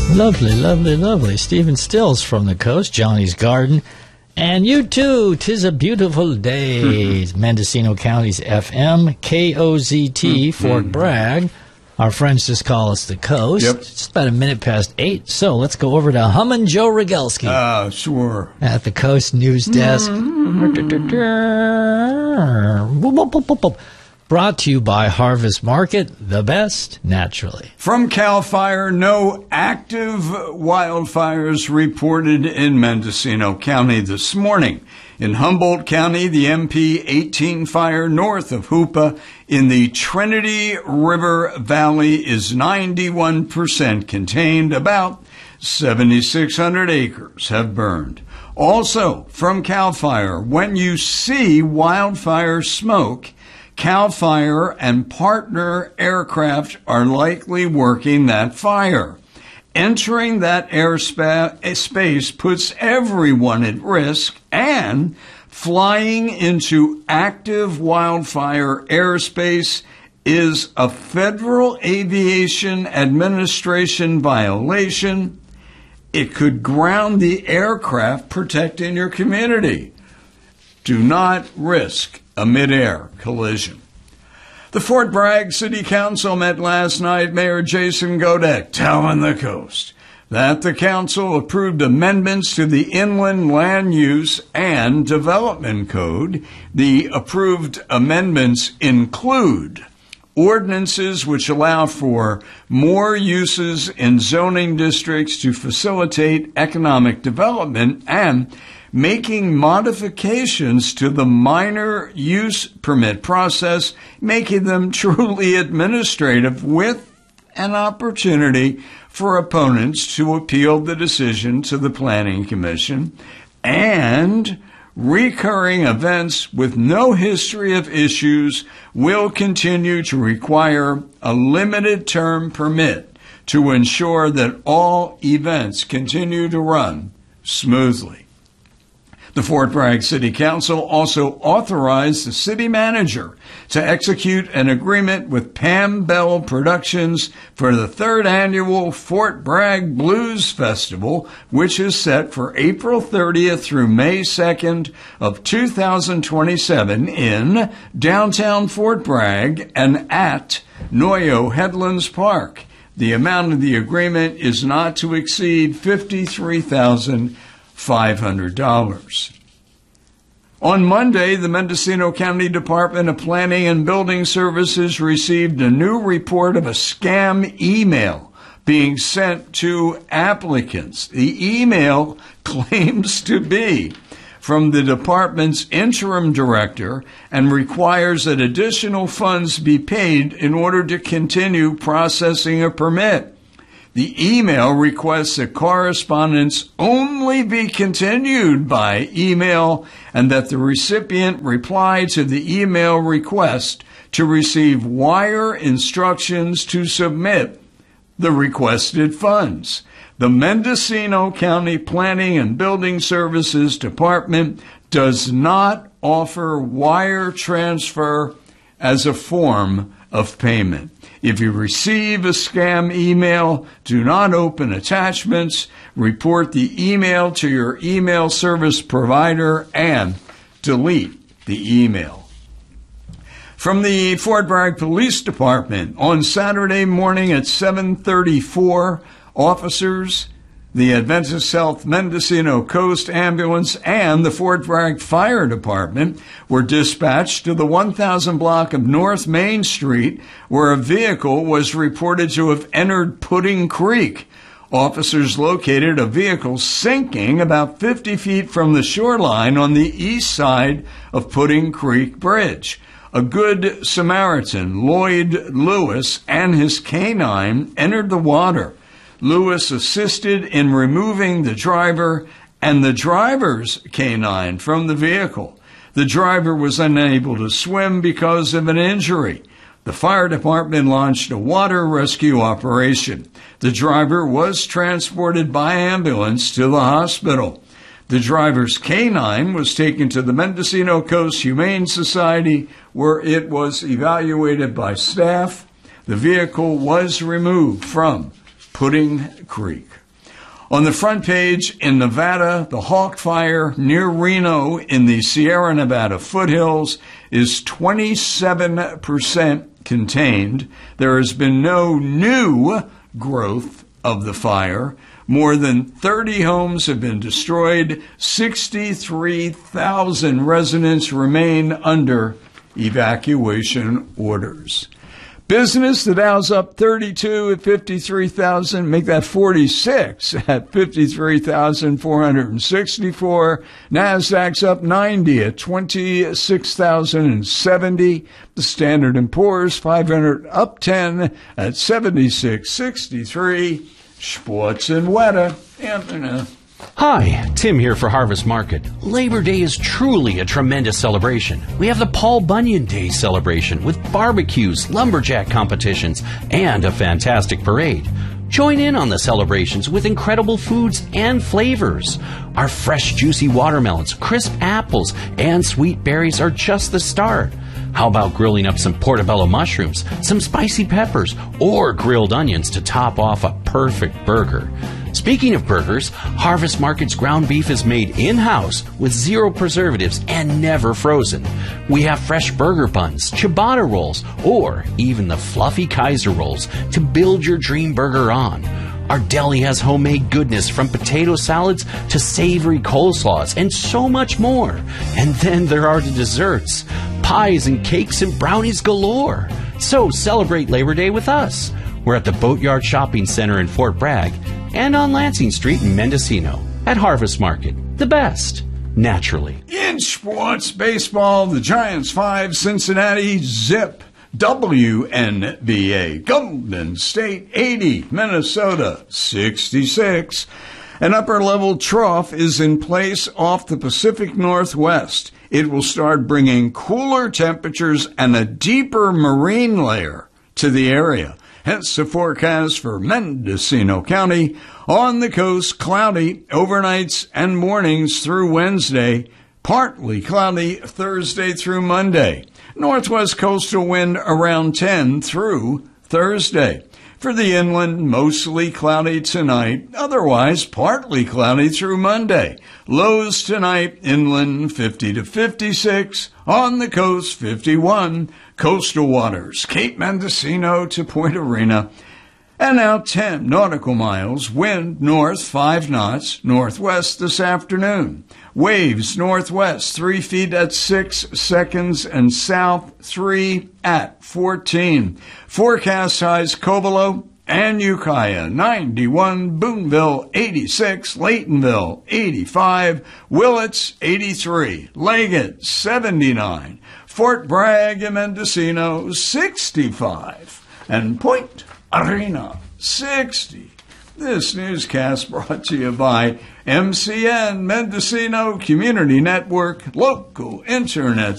Lovely, lovely, lovely. Stephen Stills from the coast, Johnny's Garden. And you too, 'tis a beautiful day. Mendocino County's FM, KOZT, Fort Bragg. Our friends just call us the coast. Yep. It's about a minute past 8, so let's go over to Hummin' Joe Rogelski. Sure. At the Coast News Desk. Brought to you by Harvest Market, the best naturally. From CAL FIRE, no active wildfires reported in Mendocino County this morning. In Humboldt County, the MP-18 fire north of Hoopa in the Trinity River Valley is 91% contained. About 7,600 acres have burned. Also, from CAL FIRE, when you see wildfire smoke, CAL FIRE and partner aircraft are likely working that fire. Entering that airspace puts everyone at risk, and flying into active wildfire airspace is a Federal Aviation Administration violation. It could ground the aircraft protecting your community. Do not risk a mid-air collision. The Fort Bragg City Council met last night. Mayor Jason Godek telling the coast that the council approved amendments to the Inland Land Use and Development Code. The approved amendments include ordinances which allow for more uses in zoning districts to facilitate economic development and making modifications to the minor use permit process, making them truly administrative with an opportunity for opponents to appeal the decision to the Planning Commission, and recurring events with no history of issues will continue to require a limited term permit to ensure that all events continue to run smoothly. The Fort Bragg City Council also authorized the city manager to execute an agreement with Pam Bell Productions for the third annual Fort Bragg Blues Festival, which is set for April 30th through May 2nd of 2027 in downtown Fort Bragg and at Noyo Headlands Park. The amount of the agreement is not to exceed $53,500. On Monday, the Mendocino County Department of Planning and Building Services received a new report of a scam email being sent to applicants. The email claims to be from the department's interim director and requires that additional funds be paid in order to continue processing a permit. The email requests that correspondence only be continued by email and that the recipient reply to the email request to receive wire instructions to submit the requested funds. The Mendocino County Planning and Building Services Department does not offer wire transfer as a form of payment. If you receive a scam email, do not open attachments, report the email to your email service provider, and delete the email. From the Fort Bragg Police Department, on Saturday morning at 7:34, officers, the Adventist Health Mendocino Coast Ambulance, and the Fort Bragg Fire Department were dispatched to the 1000 block of North Main Street, where a vehicle was reported to have entered Pudding Creek. Officers located a vehicle sinking about 50 feet from the shoreline on the east side of Pudding Creek Bridge. A Good Samaritan, Lloyd Lewis, and his canine entered the water. Lewis assisted in removing the driver and the driver's canine from the vehicle. The driver was unable to swim because of an injury. The fire department launched a water rescue operation. The driver was transported by ambulance to the hospital. The driver's canine was taken to the Mendocino Coast Humane Society, where it was evaluated by staff. The vehicle was removed from Pudding Creek. On the front page, in Nevada, the Hawk Fire near Reno in the Sierra Nevada foothills is 27% contained. There has been no new growth of the fire. More than 30 homes have been destroyed. 63,000 residents remain under evacuation orders. Business, the Dow's up 32 at 53,000, make that 46 at 53,464. NASDAQ's up 90 at 26,070. The Standard & Poor's 500 up 10 at 7663. Sports and weather, Anthony. Hi, Tim here for Harvest Market. Labor Day is truly a tremendous celebration. We have the Paul Bunyan Day celebration with barbecues, lumberjack competitions, and a fantastic parade. Join in on the celebrations with incredible foods and flavors. Our fresh, juicy watermelons, crisp apples, and sweet berries are just the start. How about grilling up some portobello mushrooms, some spicy peppers, or grilled onions to top off a perfect burger? Speaking of burgers, Harvest Market's ground beef is made in-house with 0 preservatives and never frozen. We have fresh burger buns, ciabatta rolls, or even the fluffy Kaiser rolls to build your dream burger on. Our deli has homemade goodness from potato salads to savory coleslaws and so much more. And then there are the desserts, pies and cakes and brownies galore. So celebrate Labor Day with us. We're at the Boatyard Shopping Center in Fort Bragg and on Lansing Street in Mendocino at Harvest Market. The best, naturally. In sports, baseball, the Giants 5, Cincinnati zip. WNBA, Golden State 80, Minnesota 66. An upper-level trough is in place off the Pacific Northwest. It will start bringing cooler temperatures and a deeper marine layer to the area. Hence the forecast for Mendocino County. On the coast, cloudy overnights and mornings through Wednesday. Partly cloudy Thursday through Monday. Northwest coastal wind around 10 through Thursday. For the inland, mostly cloudy tonight, otherwise partly cloudy through Monday. Lows tonight, inland 50 to 56, on the coast 51, coastal waters, Cape Mendocino to Point Arena. And now 10 nautical miles, wind north 5 knots, northwest this afternoon. Waves northwest 3 feet at 6 seconds and south 3 at 14. Forecast highs Covelo and Ukiah 91, Boonville 86, Laytonville 85, Willits 83, Leggett 79, Fort Bragg and Mendocino 65, and Point Arena 60. This newscast brought to you by MCN Mendocino Community Network, local internet